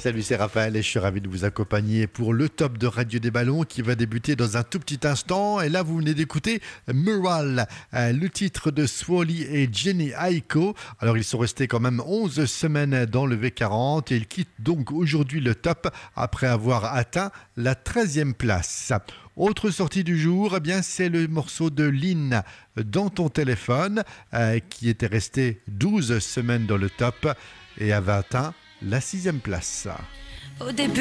Salut, c'est Raphaël et je suis ravi de vous accompagner pour le top de Radio des Ballons qui va débuter dans un tout petit instant. Et là, vous venez d'écouter Mural, le titre de Swally et Jenny Aiko. Alors, ils sont restés quand même 11 semaines dans le V40 et ils quittent donc aujourd'hui le top après avoir atteint la 13e place. Autre sortie du jour, eh bien, c'est le morceau de Lynn dans ton téléphone qui était resté 12 semaines dans le top et avait atteint la 6e place. Au début